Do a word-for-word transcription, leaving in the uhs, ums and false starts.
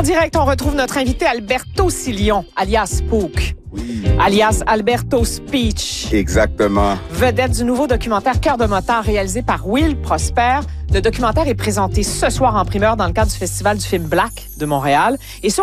direct, on retrouve notre invité Alberto Sillon, alias Spook. Oui. Alias Alberto Speech. Exactement. Vedette du nouveau documentaire Cœur de motard réalisé par Will Prosper. Le documentaire est présenté ce soir en primeur dans le cadre du Festival du film Black de Montréal. Et sur